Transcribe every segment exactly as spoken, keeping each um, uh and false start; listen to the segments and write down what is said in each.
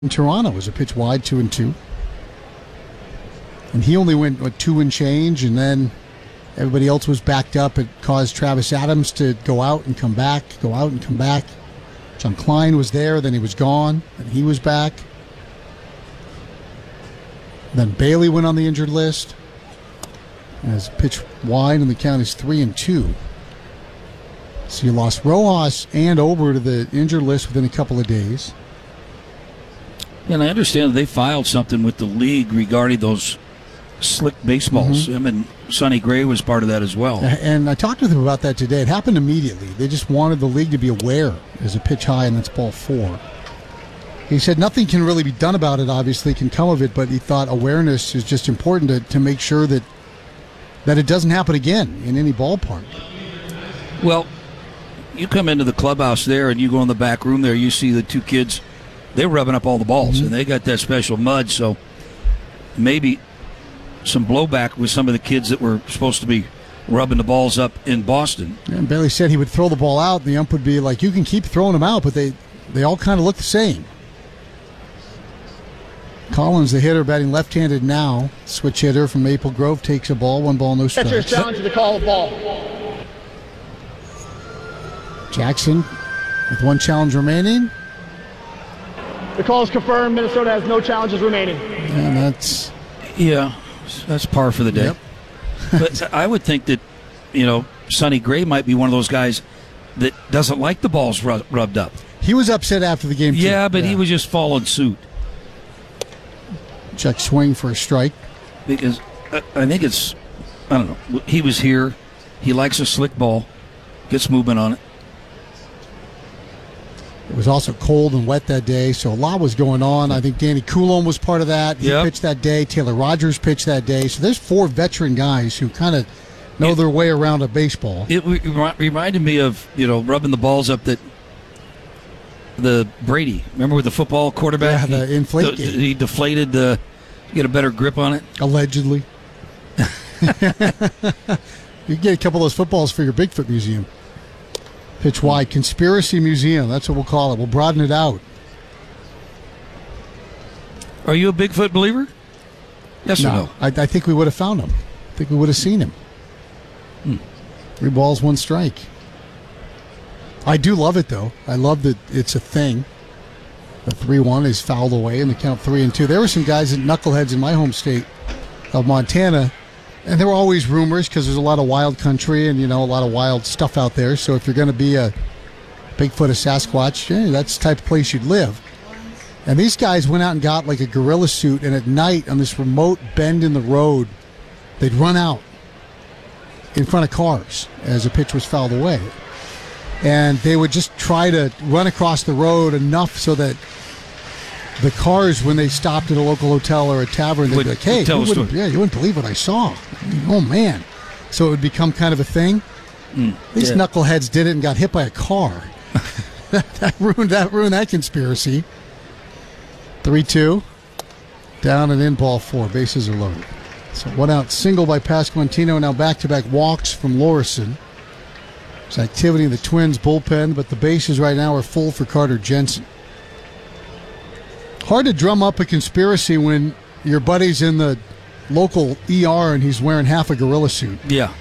in Toronto. It was a pitch wide, two and two. And he only went, what, two and change, and then everybody else was backed up. It caused Travis Adams to go out and come back, go out and come back. John Klein was there, then he was gone, and he was back. Then Bailey went on the injured list. As pitch wide, and the count is three and two. So you lost Rojas and Ober to the injured list within a couple of days. And I understand they filed something with the league regarding those slick baseballs. Mm-hmm. Him and Sonny Gray was part of that as well. And I talked with him about that today. It happened immediately. They just wanted the league to be aware there's a pitch high and that's ball four. He said nothing can really be done about it, obviously, can come of it, but he thought awareness is just important to, to make sure that that it doesn't happen again in any ballpark. Well, you come into the clubhouse there and you go in the back room there, you see the two kids, they're rubbing up all the balls, mm-hmm. and they got that special mud, so maybe some blowback with some of the kids that were supposed to be rubbing the balls up in Boston. And Bailey said he would throw the ball out, and the ump would be like, you can keep throwing them out, but they, they all kind of look the same. Collins, the hitter, batting left-handed now. Switch hitter from Maple Grove takes a ball, one ball, no strikes. Catcher's challenge to call a ball. Jackson with one challenge remaining. The call is confirmed. Minnesota has no challenges remaining. And that's... Yeah, that's par for the day. Yep. But I would think that, you know, Sonny Gray might be one of those guys that doesn't like the balls rub- rubbed up. He was upset after the game, too. Yeah, but yeah. he was just following suit. Check swing for a strike. Because I think it's, I don't know, he was here. He likes a slick ball. Gets movement on it. It was also cold and wet that day, so a lot was going on. I think Danny Coulomb was part of that. He yep. pitched that day. Taylor Rogers pitched that day. So there's four veteran guys who kind of know it, their way around a baseball. It re- reminded me of, you know, rubbing the balls up that the Brady, remember with the football quarterback? Yeah, the he, inflate the, He deflated the, get a better grip on it? Allegedly. You get a couple of those footballs for your Bigfoot museum. Pitch wide. Conspiracy Museum. That's what we'll call it. We'll broaden it out. Are you a Bigfoot believer? Yes no, or no? I, I think we would have found him. I think we would have seen him. Hmm. Three balls, one strike. I do love it, though. I love that it's a thing. The three one is fouled away in the count three and two. There were some guys at knuckleheads in my home state of Montana, and there were always rumors because there's a lot of wild country and, you know, a lot of wild stuff out there. So if you're going to be a Bigfoot, a Sasquatch, yeah, that's the type of place you'd live. And these guys went out and got like a gorilla suit, and at night on this remote bend in the road, they'd run out in front of cars as a pitch was fouled away. And they would just try to run across the road enough so that the cars, when they stopped at a local hotel or a tavern, they'd would, be like, hey, you wouldn't, yeah, you wouldn't believe what I saw. Oh, man. So it would become kind of a thing. Mm, These yeah. knuckleheads did it and got hit by a car. that, that, ruined, that ruined that conspiracy. three two. Down and in, ball four. Bases are loaded. So one out single by Pasquantino. Now back-to-back walks from Lorison. There's activity in the Twins bullpen, but the bases right now are full for Carter Jensen. Hard to drum up a conspiracy when your buddy's in the local E R and he's wearing half a gorilla suit. Yeah.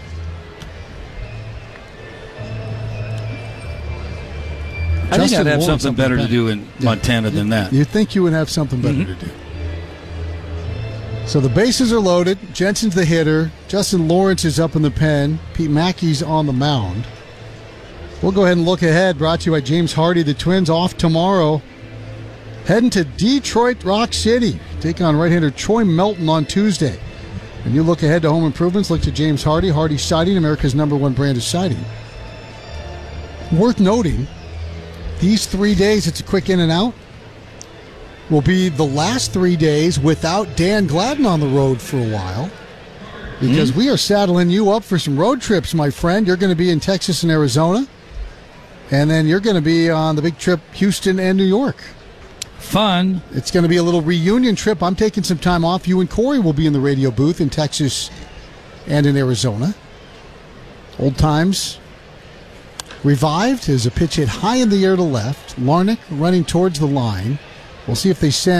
I Justin think I'd have something, something better, better to do in yeah. Montana than that. You'd think you would have something better mm-hmm. to do. So the bases are loaded. Jensen's the hitter. Justin Lawrence is up in the pen. Pete Mackey's on the mound. We'll go ahead and look ahead. Brought to you by James Hardy. The Twins off tomorrow. Heading to Detroit Rock City. Take on right-hander Troy Melton on Tuesday. And you look ahead to home improvements. Look to James Hardy. Hardy Siding, America's number one brand of siding. Worth noting, these three days, it's a quick in and out, will be the last three days without Dan Gladden on the road for a while. Because mm-hmm. we are saddling you up for some road trips, my friend. You're going to be in Texas and Arizona. And then you're going to be on the big trip, Houston and New York. Fun. It's going to be a little reunion trip. I'm taking some time off. You and Corey will be in the radio booth in Texas and in Arizona. Old times revived as a pitch hit high in the air to left. Larnach running towards the line. We'll see if they send